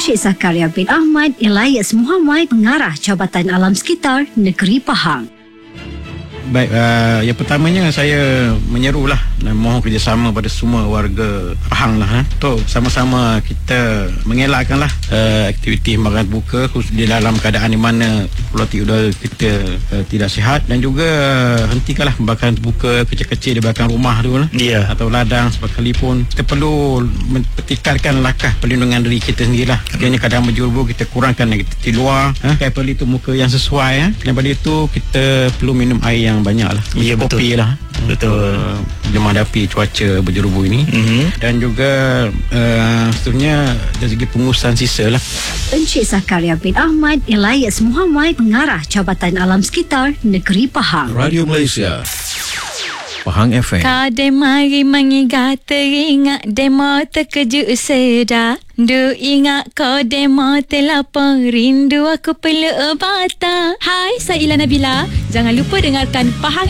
Encik Zakaria bin Ahmad Elias Muhammad, Pengarah Jabatan Alam Sekitar Negeri Pahang. Baik, yang pertamanya saya menyerulah dan mohon kerjasama pada semua warga Pahang lah untuk sama-sama kita mengelakkanlah aktiviti makan buka khusus di dalam keadaan di mana kualiti udara kita tidak sihat, dan juga hentikanlah makan buka kecil-kecil di belakang rumah tu lah, atau ladang sekalipun. Kita perlu mempertingkatkan langkah perlindungan diri kita sendirilah. Sekiranya keadaan menjurbu, kita kurangkan aktiviti luar, perlu itu muka yang sesuai, dan pada itu kita perlu minum air yang banyak lah. Ya, kopi betul. lah Betul. menghadapi cuaca berjerubu ini. Dan juga seterusnya dari segi pengurusan sisa lah. Encik Zakaria bin Ahmad Elias Muhammad, Pengarah Jabatan Alam Sekitar Negeri Pahang. Radio Malaysia Pahang FM. Kade mari mengingat teringat demo terkejut sedar. Du ingat kau demo telapang rindu aku peluk bata. Hai, saya Ila Nabila. Jangan lupa dengarkan Pahang